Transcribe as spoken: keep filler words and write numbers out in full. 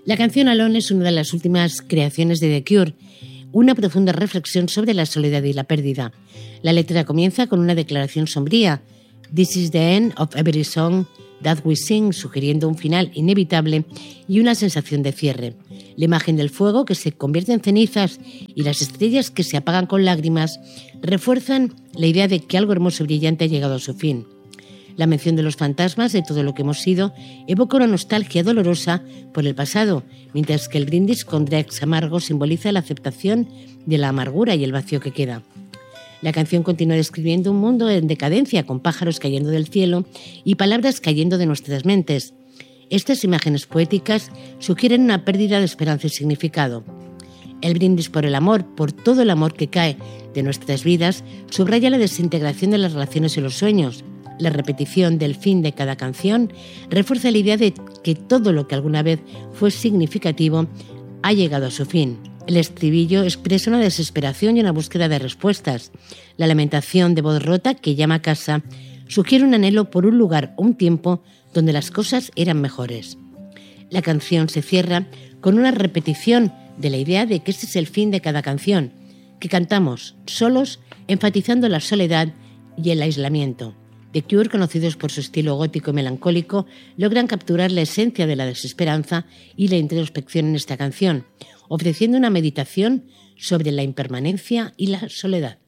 La canción Alone es una de las últimas creaciones de The Cure, una profunda reflexión sobre la soledad y la pérdida. La letra comienza con una declaración sombría: "This is the end of every song that we sing", sugiriendo un final inevitable y una sensación de cierre. La imagen del fuego que se convierte en cenizas y las estrellas que se apagan con lágrimas refuerzan la idea de que algo hermoso y brillante ha llegado a su fin. La mención de los fantasmas de todo lo que hemos sido evoca una nostalgia dolorosa por el pasado, mientras que el brindis con Dregs amargo simboliza la aceptación de la amargura y el vacío que queda. La canción continúa describiendo un mundo en decadencia, con pájaros cayendo del cielo y palabras cayendo de nuestras mentes. Estas imágenes poéticas sugieren una pérdida de esperanza y significado. El brindis por el amor, por todo el amor que cae de nuestras vidas, subraya la desintegración de las relaciones y los sueños. La repetición del fin de cada canción refuerza la idea de que todo lo que alguna vez fue significativo ha llegado a su fin. El estribillo expresa una desesperación y una búsqueda de respuestas. La lamentación de voz rota que llama a casa sugiere un anhelo por un lugar o un tiempo donde las cosas eran mejores. La canción se cierra con una repetición de la idea de que este es el fin de cada canción, que cantamos solos, enfatizando la soledad y el aislamiento. The Cure, conocidos por su estilo gótico y melancólico, logran capturar la esencia de la desesperanza y la introspección en esta canción, ofreciendo una meditación sobre la impermanencia y la soledad.